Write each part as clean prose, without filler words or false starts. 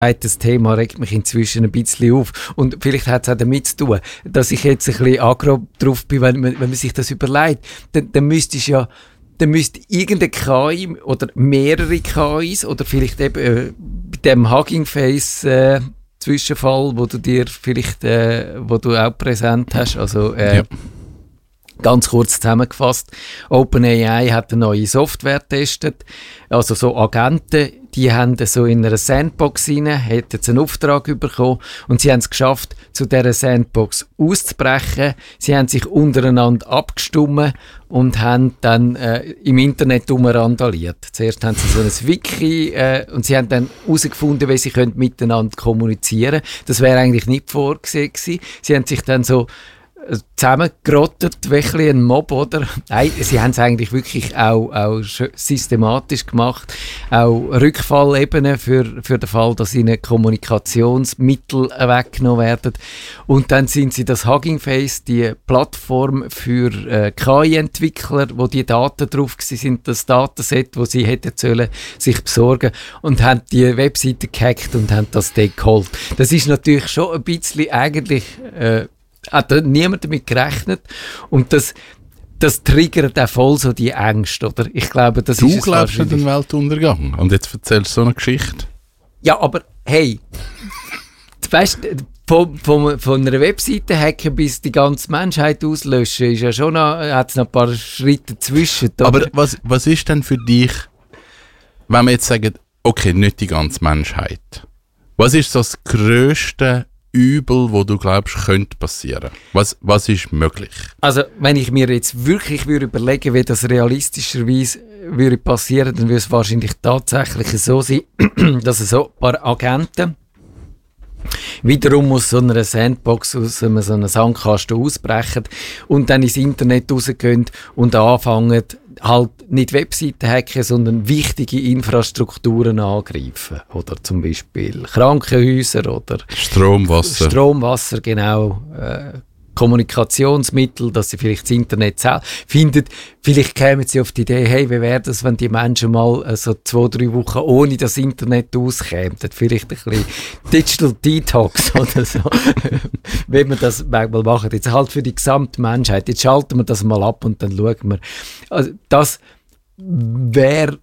das Thema regt mich inzwischen ein bisschen auf. Und vielleicht hat es auch damit zu tun, dass ich jetzt ein bisschen aggro drauf bin, wenn man sich das überlegt. Dann müsste irgendeine KI oder mehrere KIs oder vielleicht eben bei dem Hugging Face Zwischenfall, wo du dir vielleicht, wo du auch präsent hast, also ganz kurz zusammengefasst, OpenAI hat eine neue Software getestet, also so Agenten, die haben so in einer Sandbox rein, hätten jetzt einen Auftrag bekommen und sie haben es geschafft, zu dieser Sandbox auszubrechen. Sie haben sich untereinander abgestimmt und haben dann im Internet randaliert. Zuerst haben sie so ein Wiki und sie haben dann herausgefunden, wie sie miteinander kommunizieren können. Das wäre eigentlich nicht vorgesehen gewesen. Sie haben sich dann so zusammengerottet, wie ein Mob, oder? Nein, sie haben es eigentlich wirklich auch systematisch gemacht, auch Rückfallebenen für den Fall, dass ihnen Kommunikationsmittel weggenommen werden. Und dann sind sie das Hugging Face, die Plattform für KI-Entwickler, wo die Daten drauf sind, das Dataset, wo sie hätten sollen sich besorgen, und haben die Webseite gehackt und haben das Ding geholt. Das ist natürlich schon ein bisschen eigentlich hat niemand damit gerechnet und das triggert auch voll so die Ängste, oder? Ich glaube, das ist es. Du glaubst an den Weltuntergang und jetzt erzählst du so eine Geschichte? Ja, aber hey, weißt du, von einer Webseite hacken bis die ganze Menschheit auslöschen, ist ja schon hat es noch ein paar Schritte dazwischen. Oder? Aber was ist denn für dich, wenn wir jetzt sagen, okay, nicht die ganze Menschheit, was ist das grösste Übel, wo du glaubst, könnte passieren? Was ist möglich? Also, wenn ich mir jetzt wirklich überlegen würde, wie das realistischerweise würde passieren, dann würde es wahrscheinlich tatsächlich so sein, dass so ein paar Agenten wiederum aus so einer Sandbox, aus so einem Sandkasten ausbrechen und dann ins Internet rausgehen und anfangen, halt nicht Webseiten hacken, sondern wichtige Infrastrukturen angreifen. Oder zum Beispiel Krankenhäuser oder Stromwasser, genau. Kommunikationsmittel, dass sie vielleicht das Internet selber finden. Vielleicht kämen sie auf die Idee, hey, wie wäre das, wenn die Menschen mal so 2-3 Wochen ohne das Internet auskämen? Vielleicht ein bisschen Digital Detox oder so. Wenn wir das manchmal machen. Jetzt halt für die gesamte Menschheit. Jetzt schalten wir das mal ab und dann schauen wir. Also das wäre...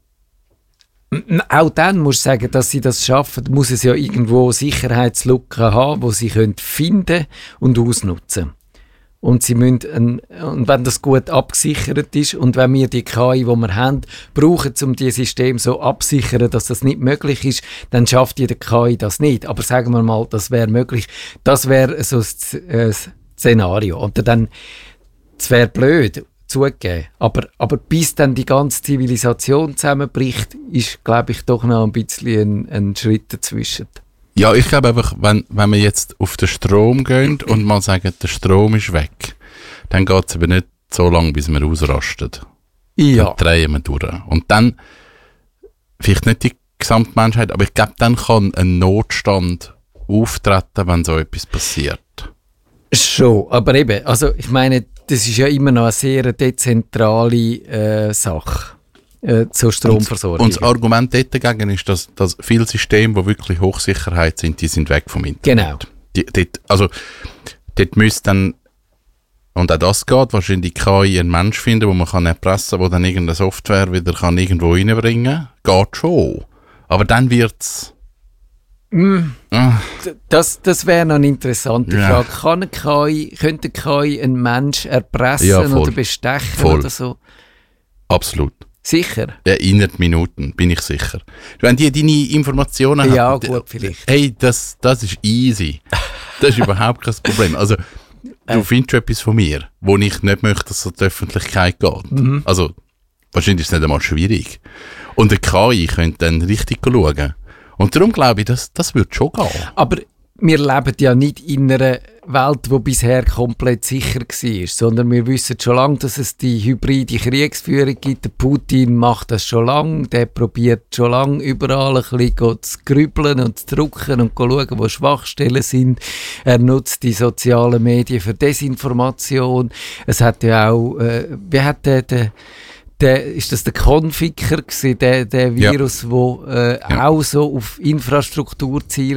Auch dann musst du sagen, dass sie das schaffen, muss es ja irgendwo Sicherheitslücken haben, die sie finden können und ausnutzen. Und sie müssen und wenn das gut abgesichert ist und wenn wir die KI, die wir haben, brauchen, um dieses System so abzusichern, dass das nicht möglich ist, dann schafft jede KI das nicht. Aber sagen wir mal, das wäre möglich. Das wäre so ein Szenario. Und dann, es wäre blöd, zugegeben. Aber bis dann die ganze Zivilisation zusammenbricht, ist, glaube ich, doch noch ein bisschen ein Schritt dazwischen. Ja, ich glaube einfach, wenn wir jetzt auf den Strom gehen und mal sagen, der Strom ist weg, dann geht es eben nicht so lange, bis wir ausrastet. Ja. Dann drehen wir durch. Und dann, vielleicht nicht die gesamte Menschheit, aber ich glaube, dann kann ein Notstand auftreten, wenn so etwas passiert. Schon, aber eben, also ich meine, das ist ja immer noch eine sehr dezentrale Sache zur Stromversorgung. Und das Argument dagegen ist, dass viele Systeme, die wirklich Hochsicherheit sind, die sind weg vom Internet. Genau. Dort müsste dann, und auch das geht, wahrscheinlich die KI einen Mensch finden, wo man kann erpressen kann, der dann irgendeine Software wieder kann irgendwo reinbringen kann. Geht schon. Aber dann wird es... Das wäre noch eine interessante Frage. Könnte KI einen Mensch erpressen oder bestechen oder so? Absolut. Sicher? Ja, innerhalb Minuten, bin ich sicher. Wenn die deine Informationen haben... Ja, gut, vielleicht. Hey, das ist easy. Das ist überhaupt kein Problem. Also, du findest etwas von mir, wo ich nicht möchte, dass es in die Öffentlichkeit geht. Mhm. Also, wahrscheinlich ist es nicht einmal schwierig. Und eine KI könnte dann richtig schauen. Und darum glaube ich, das wird schon gehen. Aber wir leben ja nicht in einer Welt, die bisher komplett sicher war, sondern wir wissen schon lange, dass es die hybride Kriegsführung gibt. Der Putin macht das schon lange, der probiert schon lange überall ein bisschen zu grübeln und zu drucken und zu schauen, wo Schwachstellen sind. Er nutzt die sozialen Medien für Desinformation. Es hat ja auch, wie hat der ist das der Conficker gewesen, der Virus, wo auch so auf Infrastruktur zielt